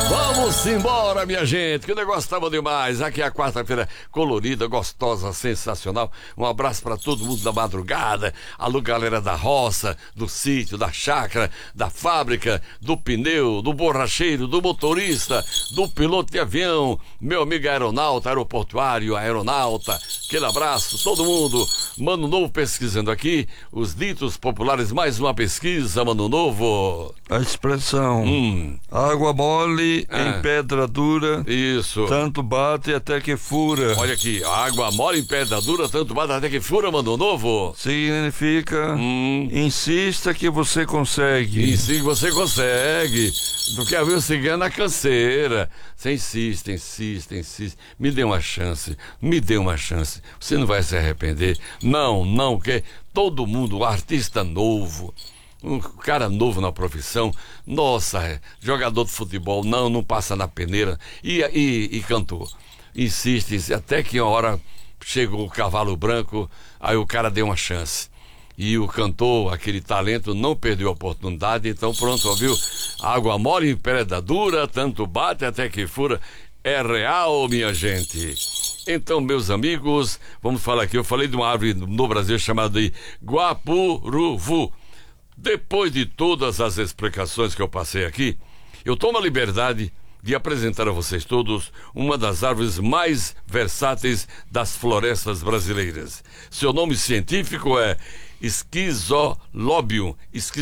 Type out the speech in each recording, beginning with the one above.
Vamos embora, minha gente, que o negócio tá bom demais. Aqui é a quarta-feira colorida, gostosa, sensacional. Um abraço pra todo mundo da madrugada. Alô, galera da roça, do sítio, da chácara, da fábrica, do pneu, do borracheiro, do motorista, do piloto de avião, meu amigo aeronauta, aeroportuário, aeronauta. Aquele abraço, todo mundo. Mano Novo pesquisando aqui, os ditos populares, mais uma pesquisa, Mano Novo. A expressão água mole em pedra dura, Isso. tanto bate até que fura. Olha aqui, água mole em pedra dura, tanto bate até que fura, Mano Novo. Significa insista que você consegue. E sim, você consegue. Porque a viu se ganha na canseira. Você insiste, insiste, insiste. Me dê uma chance, me dê uma chance. Você não vai se arrepender. Não, que todo mundo, artista novo, um cara novo na profissão, nossa, jogador de futebol, não passa na peneira. E cantor. Insiste, até que uma hora chegou o cavalo branco, aí o cara deu uma chance. E o cantor, aquele talento, não perdeu a oportunidade. Então pronto, ouviu? Água mole em pedra dura, tanto bate até que fura. É real, minha gente. Então, meus amigos, vamos falar aqui. Eu falei de uma árvore no Brasil chamada de guapuruvu. Depois de todas as explicações que eu passei aqui, eu tomo a liberdade de apresentar a vocês todos uma das árvores mais versáteis das florestas brasileiras. Seu nome científico é Schizolobium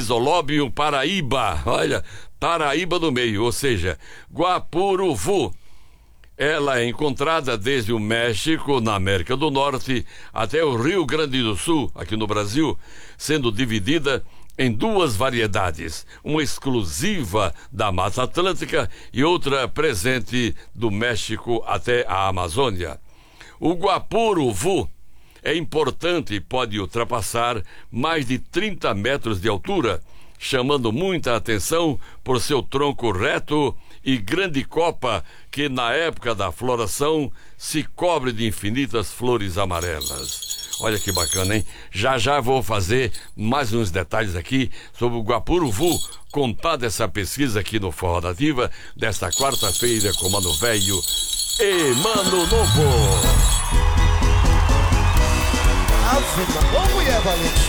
paraíba. Olha, paraíba no meio, ou seja, guapuruvu. Ela é encontrada desde o México, na América do Norte, até o Rio Grande do Sul, aqui no Brasil, sendo dividida em duas variedades, uma exclusiva da Mata Atlântica e outra presente do México até a Amazônia. O guapuruvu é importante e pode ultrapassar mais de 30 metros de altura, chamando muita atenção por seu tronco reto e grande copa que na época da floração se cobre de infinitas flores amarelas. Olha que bacana, hein? Já vou fazer mais uns detalhes aqui sobre o guapuruvu, contada essa pesquisa aqui no Forró da Diva, desta quarta-feira com Mano Velho e Mano Novo. Ave Maria, mulher valente.